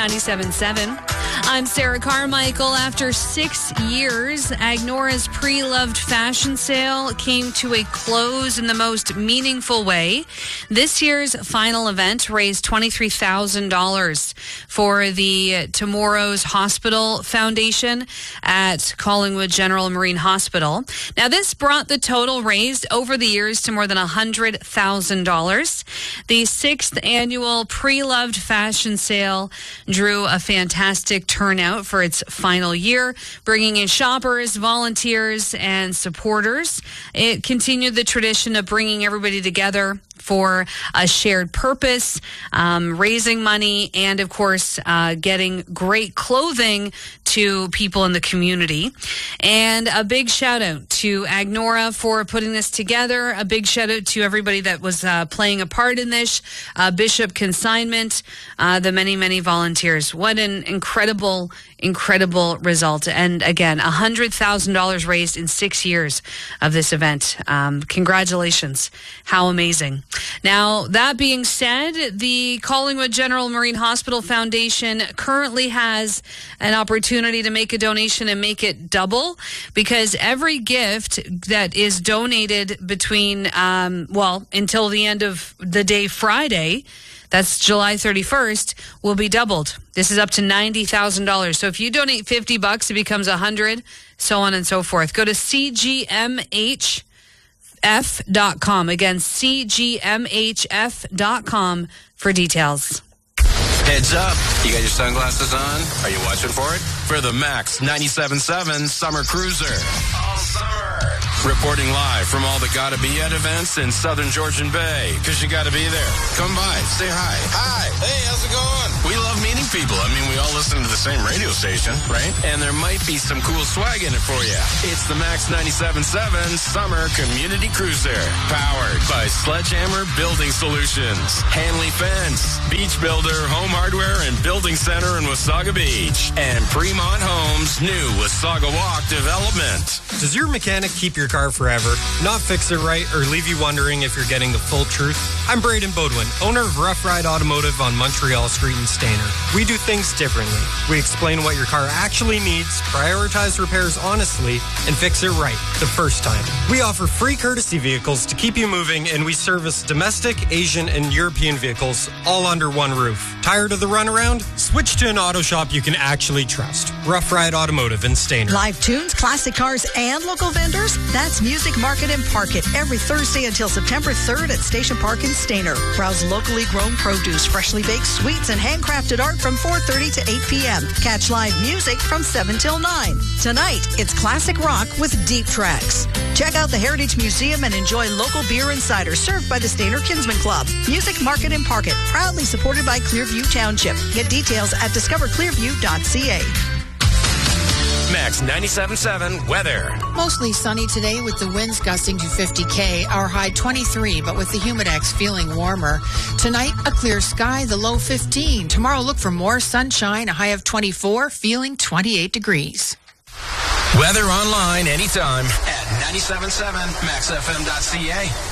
97.7. I'm Sarah Carmichael. After 6 years, Agnora's pre-loved fashion sale came to a close in the most meaningful way. This year's final event raised $23,000 for the Tomorrow's Hospital Foundation at Collingwood General Marine Hospital. Now, this brought the total raised over the years to more than $100,000. The 6th annual pre-loved fashion sale drew a fantastic turnout for its final year, bringing in shoppers, volunteers, and supporters. It continued the tradition of bringing everybody together for a shared purpose, raising money, and of course, getting great clothing to people in the community. And a big shout out to Agnora for putting this together. A big shout out to everybody that was playing a part in this. Bishop Consignment, the many, many volunteers. What an incredible result. And again, $100,000 raised in 6 years of this event. Congratulations. How amazing. Now, that being said, the Collingwood General Marine Hospital Foundation currently has an opportunity to make a donation and make it double, because every gift that is donated between, until the end of the day Friday, that's July 31st, will be doubled. This is up to $90,000. So if you donate $50, it becomes $100, so on and so forth. Go to cgmhf.com. Again, cgmhf.com for details. Heads up. You got your sunglasses on? Are you watching for it? For the Max 97.7 Summer Cruiser. All summer. Reporting live from all the Gotta Be At events in Southern Georgian Bay. Because you gotta be there. Come by. Say hi. Hi. Hey, how's it going? We love meeting people. I mean, we all listen to the same radio station, right? And there might be some cool swag in it for you. It's the Max 97.7 Summer Community Cruiser. Powered by Sledgehammer Building Solutions, Hanley Fence, Beach Builder, Home Hardware and Building Center in Wasaga Beach, and Fremont Homes' new Wasaga Walk development. Does your mechanic keep your car forever, not fix it right, or leave you wondering if you're getting the full truth? I'm Braden Bodwin, owner of Rough Ride Automotive on Montreal Street in Stayner. We do things differently. We explain what your car actually needs, prioritize repairs honestly, and fix it right the first time. We offer free courtesy vehicles to keep you moving, and we service domestic, Asian, and European vehicles all under one roof. Tired of the runaround? Switch to an auto shop you can actually trust. Rough Ride Automotive in Stayner. Live tunes, classic cars, and local vendors? That's Music Market and Park It every Thursday until September 3rd at Station Park in Stayner. Browse locally grown produce, freshly baked sweets, and handcrafted art from 4:30 to 8 p.m. Catch live music from 7 till 9. Tonight, it's classic rock with deep tracks. Check out the Heritage Museum and enjoy local beer and cider served by the Stayner Kinsman Club. Music Market and Park It, proudly supported by Clearview Township. Get details at discoverclearview.ca. Max 97.7 weather. Mostly sunny today with the winds gusting to 50 Our high 23, but with the humidex feeling warmer. Tonight, a clear sky, the low 15. Tomorrow, look for more sunshine, a high of 24, feeling 28 degrees. Weather online anytime at 97.7maxfm.ca.